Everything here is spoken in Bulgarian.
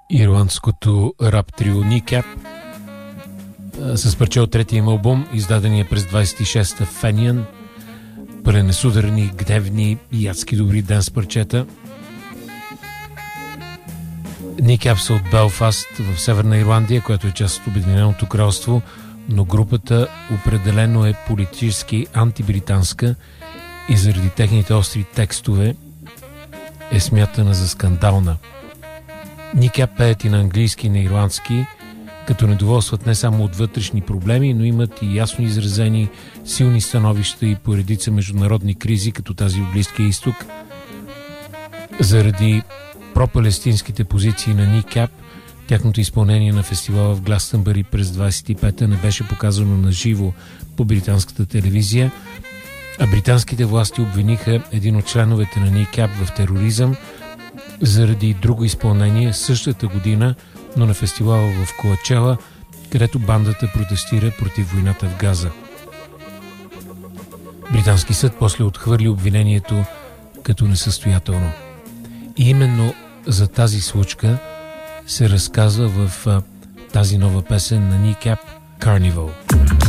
Ирландското рап трио Kneecap с парче от третия им албум, издадения през 26-та Fenian. Пленесударни, гневни и адски добри денс парчета. Kneecap са от Белфаст в Северна Ирландия, която е част от Обединеното кралство, но групата определено е политически антибританска и заради техните остри текстове е смятана за скандална. Kneecap пеят и на английски и на ирландски, като недоволстват не само от вътрешни проблеми, но имат и ясно изразени силни становища и поредица международни кризи, като тази в Близкия изток. Заради пропалестинските позиции на Kneecap, тяхното изпълнение на фестивала в Гластънбъри през 25-та не беше показано на живо по британската телевизия, а британските власти обвиниха един от членовете на Kneecap в тероризъм заради друго изпълнение същата година, но на фестивала в Коачела, където бандата протестира против войната в Газа. Британски съд после отхвърли обвинението като несъстоятелно. И именно за тази случка се разказва в тази нова песен на Kneecap, Carnival.